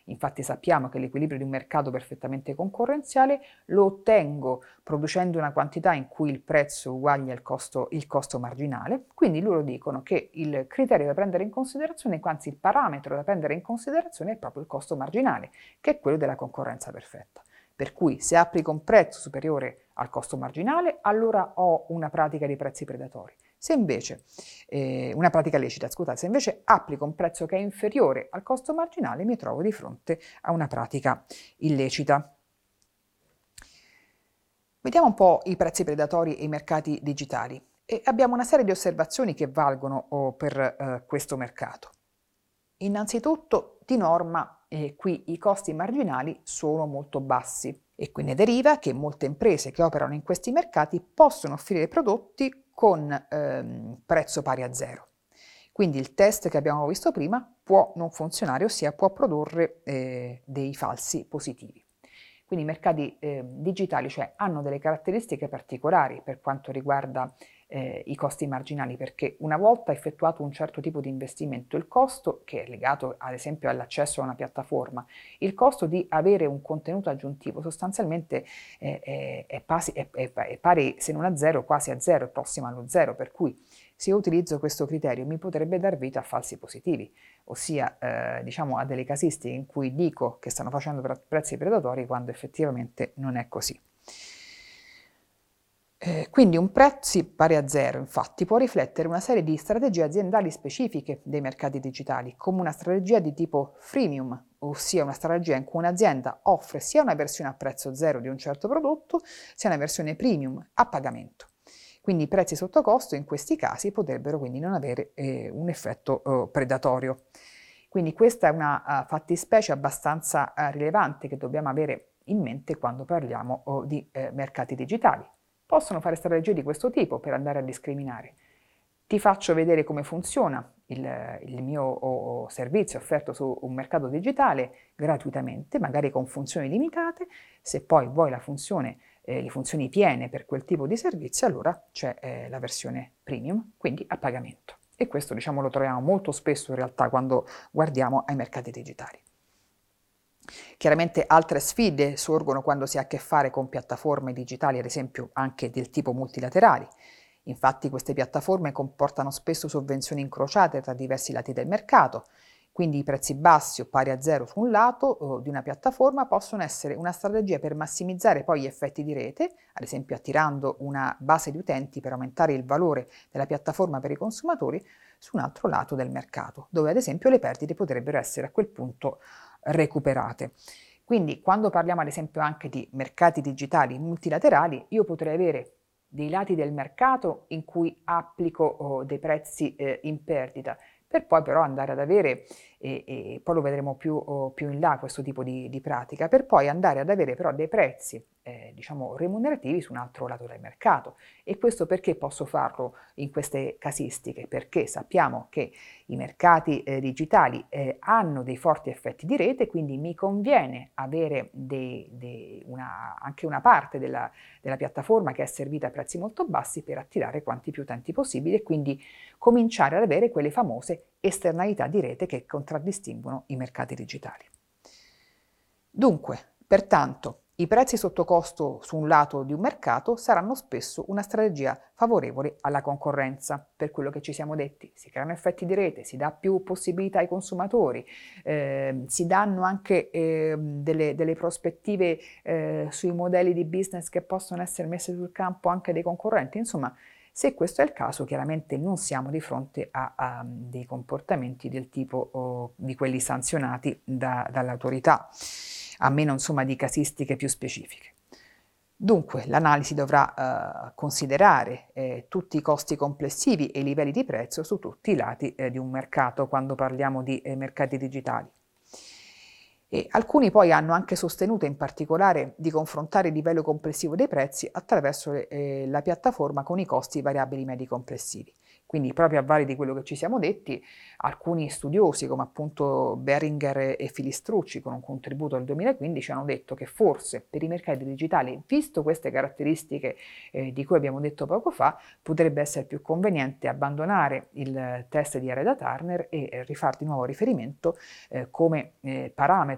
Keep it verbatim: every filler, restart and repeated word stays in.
Infatti sappiamo che l'equilibrio di un mercato perfettamente concorrenziale lo ottengo producendo una quantità in cui il prezzo uguaglia il costo, il costo marginale, quindi loro dicono che il criterio da prendere in considerazione, anzi il parametro da prendere in considerazione è proprio il costo marginale, che è quello della concorrenza perfetta. Per cui se applico un prezzo superiore al costo marginale, allora ho una pratica di prezzi predatori. Se invece, eh, una pratica lecita, scusate, se invece applico un prezzo che è inferiore al costo marginale, mi trovo di fronte a una pratica illecita. Vediamo un po' i prezzi predatori e i mercati digitali. E abbiamo una serie di osservazioni che valgono oh, per eh, questo mercato. Innanzitutto, di norma, eh, qui i costi marginali sono molto bassi e quindi deriva che molte imprese che operano in questi mercati possono offrire prodotti con ehm, prezzo pari a zero. Quindi il test che abbiamo visto prima può non funzionare, ossia può produrre eh, dei falsi positivi. Quindi i mercati eh, digitali, cioè, hanno delle caratteristiche particolari per quanto riguarda eh, i costi marginali, perché una volta effettuato un certo tipo di investimento, il costo, che è legato ad esempio all'accesso a una piattaforma, il costo di avere un contenuto aggiuntivo sostanzialmente eh, è, è, pasi, è, è, è pari, se non a zero, quasi a zero, è prossimo allo zero, per cui se io utilizzo questo criterio mi potrebbe dar vita a falsi positivi, ossia eh, diciamo a delle casistiche in cui dico che stanno facendo prezzi predatori quando effettivamente non è così. Eh, quindi un prezzo pari a zero, infatti, può riflettere una serie di strategie aziendali specifiche dei mercati digitali, come una strategia di tipo freemium, ossia una strategia in cui un'azienda offre sia una versione a prezzo zero di un certo prodotto, sia una versione premium a pagamento. Quindi i prezzi sotto costo in questi casi potrebbero quindi non avere eh, un effetto eh, predatorio. Quindi questa è una uh, fattispecie abbastanza uh, rilevante che dobbiamo avere in mente quando parliamo oh, di eh, mercati digitali. Possono fare strategie di questo tipo per andare a discriminare. Ti faccio vedere come funziona il, il mio oh, servizio offerto su un mercato digitale gratuitamente, magari con funzioni limitate. Se poi vuoi la funzione Eh, le funzioni piene per quel tipo di servizio, allora c'è eh, la versione premium, quindi a pagamento. E questo diciamo lo troviamo molto spesso in realtà quando guardiamo ai mercati digitali. Chiaramente altre sfide sorgono quando si ha a che fare con piattaforme digitali, ad esempio anche del tipo multilaterali. Infatti queste piattaforme comportano spesso sovvenzioni incrociate tra diversi lati del mercato, quindi i prezzi bassi o pari a zero su un lato eh, di una piattaforma possono essere una strategia per massimizzare poi gli effetti di rete, ad esempio attirando una base di utenti per aumentare il valore della piattaforma per i consumatori, su un altro lato del mercato, dove ad esempio le perdite potrebbero essere a quel punto recuperate. Quindi quando parliamo ad esempio anche di mercati digitali multilaterali, io potrei avere dei lati del mercato in cui applico oh, dei prezzi eh, in perdita, per poi però andare ad avere, e, e poi lo vedremo più, oh, più in là questo tipo di, di pratica, per poi andare ad avere però dei prezzi eh, diciamo remunerativi su un altro lato del mercato. E questo perché posso farlo in queste casistiche? Perché sappiamo che i mercati eh, digitali eh, hanno dei forti effetti di rete, quindi mi conviene avere dei, dei, una, anche una parte della, della piattaforma che è servita a prezzi molto bassi per attirare quanti più utenti possibili e quindi cominciare ad avere quelle famose esternalità di rete che contraddistinguono i mercati digitali. Dunque, pertanto, i prezzi sotto costo su un lato di un mercato saranno spesso una strategia favorevole alla concorrenza, per quello che ci siamo detti. Si creano effetti di rete, si dà più possibilità ai consumatori, eh, si danno anche eh, delle, delle prospettive eh, sui modelli di business che possono essere messe sul campo anche dei concorrenti. Insomma, se questo è il caso, chiaramente non siamo di fronte a, a dei comportamenti del tipo oh, di quelli sanzionati da, dall'autorità, a meno insomma di casistiche più specifiche. Dunque l'analisi dovrà eh, considerare eh, tutti i costi complessivi e i livelli di prezzo su tutti i lati eh, di un mercato quando parliamo di eh, mercati digitali. E alcuni poi hanno anche sostenuto in particolare di confrontare il livello complessivo dei prezzi attraverso eh, la piattaforma con i costi variabili medi complessivi. Quindi proprio a valle di quello che ci siamo detti, alcuni studiosi come appunto Beringer e Filistrucci con un contributo del duemilaquindici hanno detto che forse per i mercati digitali, visto queste caratteristiche eh, di cui abbiamo detto poco fa, potrebbe essere più conveniente abbandonare il test di Areda Turner e eh, rifare di nuovo riferimento eh, come eh, parametro